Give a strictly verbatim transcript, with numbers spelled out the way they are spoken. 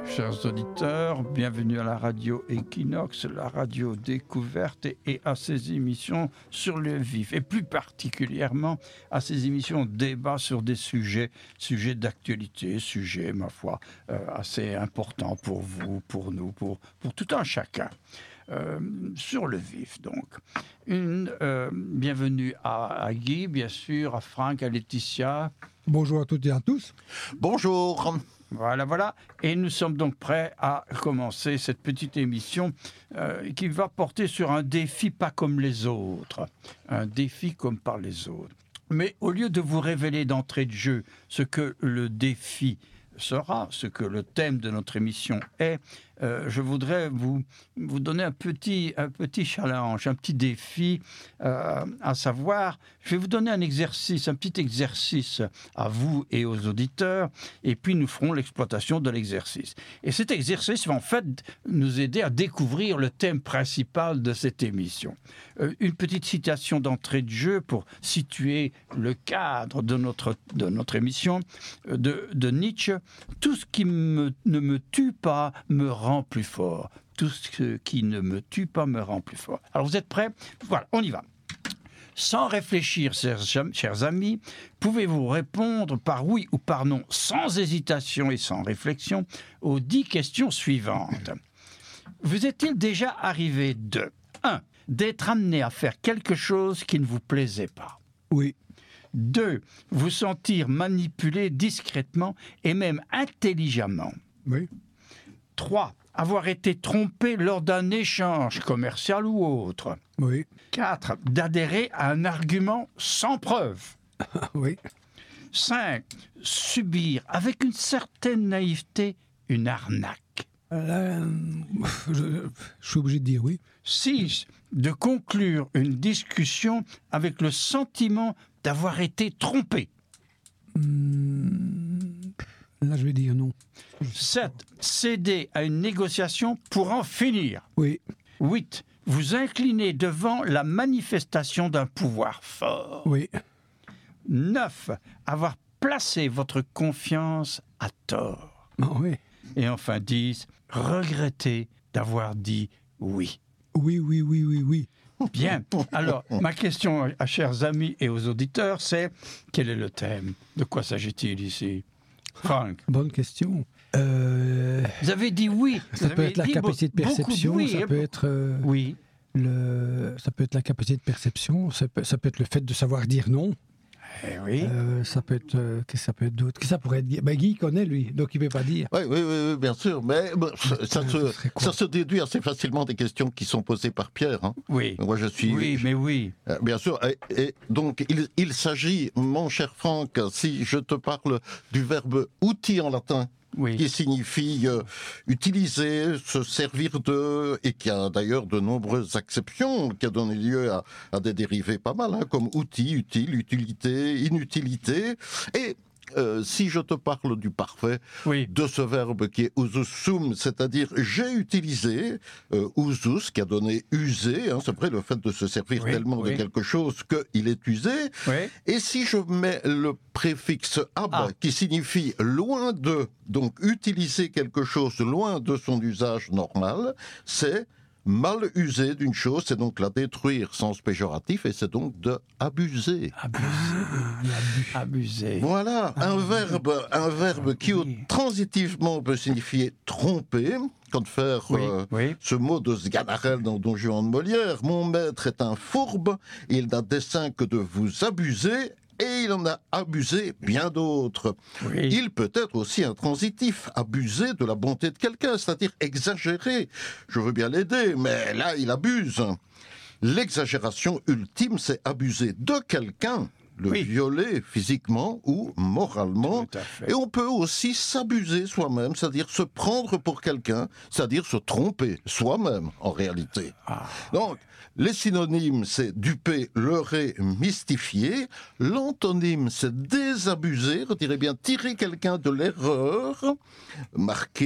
Chers auditeurs, bienvenue à la radio Equinox, la radio découverte et, et à ses émissions sur le vif, et plus particulièrement à ses émissions débat sur des sujets, sujets d'actualité, sujets, ma foi, euh, assez importants pour vous, pour nous, pour, pour tout un chacun. Euh, sur le vif, donc. Une euh, bienvenue à, à Guy, bien sûr, à Franck, à Laetitia. Bonjour à toutes et à tous. Bonjour. Voilà, voilà. Et nous sommes donc prêts à commencer cette petite émission euh, qui va porter sur un défi pas comme les autres. Un défi comme par les autres. Mais au lieu de vous révéler d'entrée de jeu ce que le défi sera, ce que le thème de notre émission est, euh, je voudrais vous, vous donner un petit, un petit challenge, un petit défi, euh, à savoir, je vais vous donner un exercice, un petit exercice à vous et aux auditeurs, et puis nous ferons l'exploitation de l'exercice. Et cet exercice va en fait nous aider à découvrir le thème principal de cette émission. Euh, une petite citation d'entrée de jeu pour situer le cadre de notre, de notre émission, de, de Nietzsche. Tout ce qui me, ne me tue pas me rend plus fort. Tout ce qui ne me tue pas me rend plus fort. Alors vous êtes prêts ? Voilà, on y va. Sans réfléchir, chers, chers amis, pouvez-vous répondre par oui ou par non, sans hésitation et sans réflexion, aux dix questions suivantes. Vous est-il déjà arrivé de un. D'être amené à faire quelque chose qui ne vous plaisait pas ? Oui. deux. Vous sentir manipulé discrètement et même intelligemment. Oui. trois. Avoir été trompé lors d'un échange commercial ou autre. Oui. quatre. D'adhérer à un argument sans preuve. Oui. cinq. Subir avec une certaine naïveté une arnaque. Là, je, je suis obligé de dire oui. six. De conclure une discussion avec le sentiment d'avoir été trompé. Hum, là, je vais dire non. sept. Céder à une négociation pour en finir. Oui. huit. Vous incliner devant la manifestation d'un pouvoir fort. Oui. neuf. Avoir placé votre confiance à tort. Ah, oui. Et enfin dix. Regretter d'avoir dit oui. Oui, oui, oui, oui, oui. Bien. Alors, ma question à chers amis et aux auditeurs, c'est quel est le thème ? De quoi s'agit-il ici ? Franck ? Bonne question. Euh, Vous avez dit oui. ça Vous peut avez être la dit capacité de beaucoup perception, oui, ça hein. peut être euh, Oui. le, ça peut être la capacité de perception, ça peut, ça peut être le fait de savoir dire non. Eh oui. Euh, ça peut être, euh, qu'est-ce que ça peut être d'autre ? Qu'est-ce que ça pourrait être ? Ben, Guy connaît lui, donc il ne peut pas dire. Oui, oui, oui, oui, bien sûr. Mais bon, ça, ça Euh, se, ce serait quoi ça se déduit assez facilement des questions qui sont posées par Pierre. Hein. Oui. Moi, je suis. Oui, mais oui. Euh, Bien sûr. Et, et donc, il, il s'agit, mon cher Franck, si je te parle du verbe outil en latin, Oui. qui signifie euh, utiliser, se servir de, et qui a d'ailleurs de nombreuses acceptions, qui a donné lieu à, à des dérivés pas mal, hein, comme outil, utile, utilité, inutilité. Et euh, si je te parle du parfait, Oui. de ce verbe qui est ususum, c'est-à-dire j'ai utilisé, euh, usus, qui a donné user, hein, c'est vrai, le fait de se servir Oui, tellement oui. de quelque chose qu'il est usé. Oui. Et si je mets le préfixe ab, Ah. qui signifie loin de, donc utiliser quelque chose loin de son usage normal, c'est mal user d'une chose, c'est donc la détruire, sens péjoratif, et c'est donc de abuser. Abuser. Abuser. Voilà, un verbe, un verbe qui Oui. transitivement peut signifier tromper, comme faire Oui, euh, oui. ce mot de Sganarelle dans Don Juan de Molière. Mon maître est un fourbe, il n'a dessein que de vous abuser, et il en a abusé bien d'autres. Oui. Il peut être aussi intransitif, abuser de la bonté de quelqu'un, c'est-à-dire exagérer. Je veux bien l'aider, mais là, il abuse. L'exagération ultime, c'est abuser de quelqu'un, le Oui. violer physiquement ou moralement. Tout à fait. Et on peut aussi s'abuser soi-même, c'est-à-dire se prendre pour quelqu'un, c'est-à-dire se tromper soi-même, en réalité. Ah. Donc, les synonymes, c'est duper, leurrer, mystifier. L'antonyme, c'est désabuser, je dirais bien tirer quelqu'un de l'erreur, marquer